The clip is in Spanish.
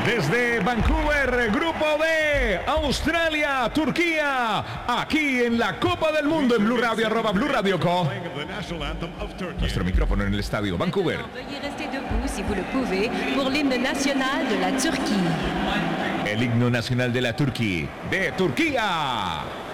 Desde Vancouver, Grupo D, Australia, Turquía, aquí en la Copa del Mundo en Blue Radio, @Blue Radio Co. Nuestro micrófono en el estadio Vancouver. Veuillez rester debout si vous le pouvez pour l'hymne national de la Turquía. El himno nacional de la Turquía. ¡De Turquía!